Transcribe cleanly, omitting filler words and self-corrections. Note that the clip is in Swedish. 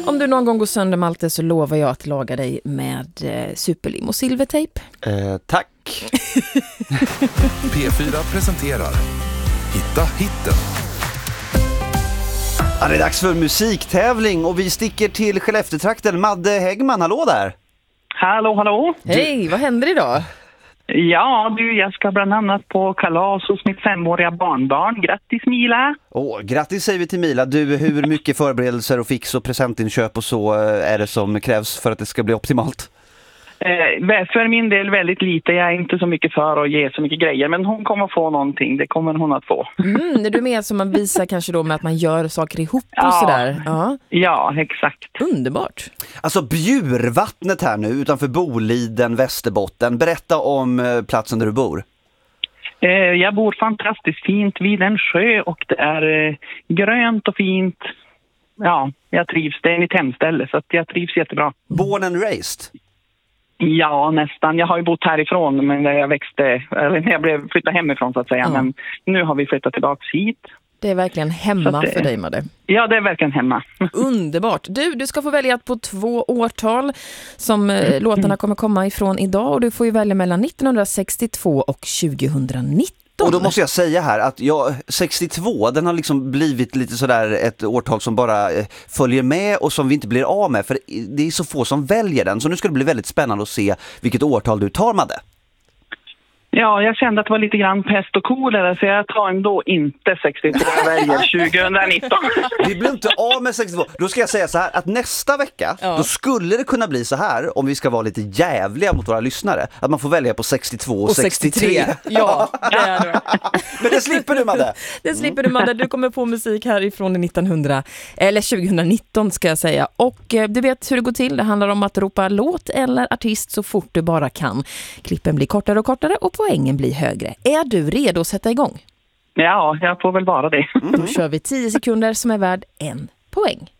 Om du någon gång går sönder, Malte, så lovar jag att laga dig med superlim och silvertejp. Tack. P4 presenterar Hitta hitten. Ja, det är dags för musiktävling och vi sticker till Skellefteå-trakten. Madde Häggman, hallå där. Hallå, hallå. Hej, vad händer idag? Ja, jag ska bland annat på kalas hos mitt 5-åriga barnbarn. Grattis, Mila. Grattis säger vi till Mila. Du, hur mycket förberedelser och fix och presentinköp och så är det som krävs för att det ska bli optimalt? För min del väldigt lite. Jag är inte så mycket för att ge så mycket grejer. Men hon kommer få någonting. Det kommer hon att få. Är du med som man visar kanske då med att man gör saker ihop och sådär? Ja, exakt. Underbart. Alltså Bjurvattnet här nu utanför Boliden, Västerbotten. Berätta om platsen där du bor. Jag bor fantastiskt fint vid en sjö och det är grönt och fint. Ja, jag trivs. Det är mitt hemställe så att jag trivs jättebra. Born and raised? Ja, nästan. Jag har ju bott härifrån men när jag flyttade hemifrån så att säga. Men nu har vi flyttat tillbaka hit. Det är verkligen hemma för dig, Madde. Ja, det är verkligen hemma. Underbart. Du ska få välja på 2 årtal som låtarna kommer komma ifrån idag. Och du får ju välja mellan 1962 och 2019. Och då måste jag säga här att 62, den har liksom blivit lite sådär ett årtal som bara följer med och som vi inte blir av med. För det är så få som väljer den. Så nu ska det bli väldigt spännande att se vilket årtal du tar, Madde. Ja, jag kände att det var lite grann pest och kolera så jag tar ändå inte 62, jag väljer 2019. Vi blir inte av med 62. Då ska jag säga så här att nästa vecka, då skulle det kunna bli så här, om vi ska vara lite jävliga mot våra lyssnare, att man får välja på 62 och 63. Ja, det är det. Men det slipper du, Madde. Det slipper du, Madde. Du kommer på musik härifrån 2019 ska jag säga. Och du vet hur det går till. Det handlar om att ropa låt eller artist så fort du bara kan. Klippen blir kortare och kortare och poängen blir högre. Är du redo att sätta igång? Ja, jag får väl vara det. Då kör vi 10 sekunder som är värd 1 poäng.